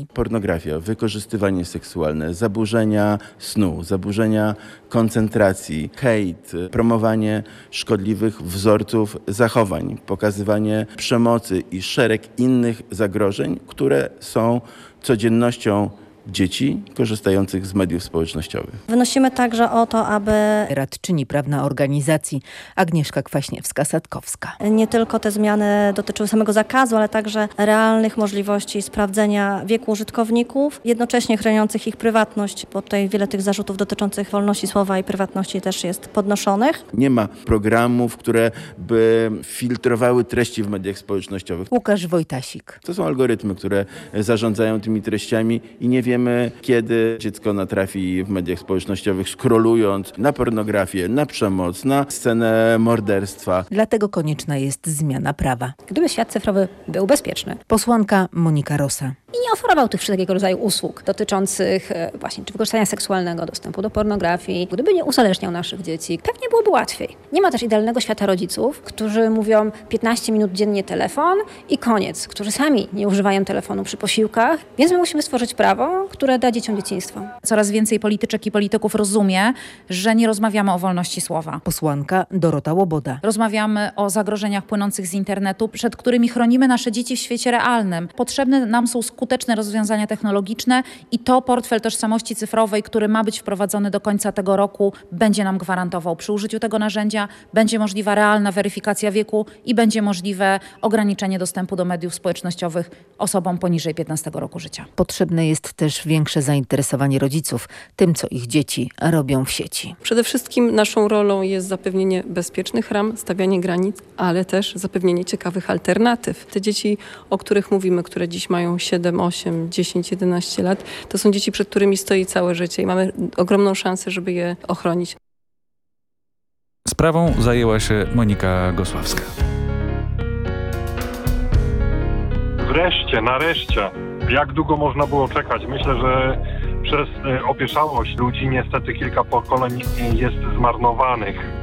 Polski. Pornografia, wykorzystywanie seksualne, zaburzenia snu, zaburzenia koncentracji, hejt, promowanie szkodliwych wzorców zachowań, pokazywanie przemocy i szereg innych zagrożeń, które są codziennością dzieci korzystających z mediów społecznościowych. Wnosimy także o to, aby Radczyni prawna organizacji Agnieszka Kwaśniewska-Satkowska. nie tylko te zmiany dotyczyły samego zakazu, ale także realnych możliwości sprawdzenia wieku użytkowników, jednocześnie chroniących ich prywatność, bo tutaj wiele tych zarzutów dotyczących wolności słowa i prywatności też jest podnoszonych. Nie ma programów, które by filtrowały treści w mediach społecznościowych. Łukasz Wojtasik. To są algorytmy, które zarządzają tymi treściami i nie wiemy, kiedy dziecko natrafi w mediach społecznościowych, scrollując na pornografię, na przemoc, na scenę morderstwa. Dlatego konieczna jest zmiana prawa. Gdyby świat cyfrowy był bezpieczny Posłanka Monika Rosa. i nie oferował tych wszelkiego rodzaju usług dotyczących właśnie czy wykorzystania seksualnego, dostępu do pornografii, gdyby nie uzależniał naszych dzieci, pewnie byłoby łatwiej. Nie ma też idealnego świata rodziców, którzy mówią 15 minut dziennie telefon i koniec, którzy sami nie używają telefonu przy posiłkach, więc my musimy stworzyć prawo, które da dzieciom dzieciństwo. Coraz więcej polityczek i polityków rozumie, że nie rozmawiamy o wolności słowa. Posłanka Dorota Łoboda. Rozmawiamy o zagrożeniach płynących z internetu, przed którymi chronimy nasze dzieci w świecie realnym. Potrzebne nam są skuteczne rozwiązania technologiczne i to portfel tożsamości cyfrowej, który ma być wprowadzony do końca tego roku, będzie nam gwarantował. Przy użyciu tego narzędzia będzie możliwa realna weryfikacja wieku i będzie możliwe ograniczenie dostępu do mediów społecznościowych osobom poniżej 15 roku życia. Potrzebne jest też większe zainteresowanie rodziców tym, co ich dzieci robią w sieci. Przede wszystkim naszą rolą jest zapewnienie bezpiecznych ram, stawianie granic, ale też zapewnienie ciekawych alternatyw. Te dzieci, o których mówimy, które dziś mają 7, 8, 10, 11 lat, to są dzieci, przed którymi stoi całe życie i mamy ogromną szansę, żeby je ochronić. Sprawą zajęła się Monika Gosławska. Wreszcie, nareszcie. Jak długo można było czekać? Myślę, że przez opieszałość ludzi niestety kilka pokoleń jest zmarnowanych.